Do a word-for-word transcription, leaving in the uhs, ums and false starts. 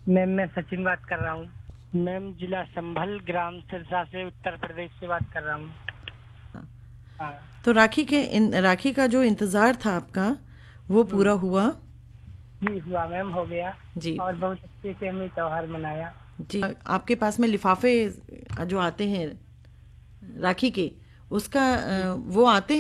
Ma'am मैं सचिन बात कर रहा हूँ। मैम जिला संभल, ग्राम सिरसा से, उत्तर प्रदेश से बात कर रहा हूँ। हाँ। तो राखी के इन राखी का जो इंतज़ार था आपका, वो पूरा हम्म, हुआ? जी हुआ मैम, हो गया। जी। और बहुत अच्छे से हमने त्योहार मनाया। जी, आपके पास में लिफ़ाफ़े जो आते हैं राखी के, उसका जी। अ, वो आते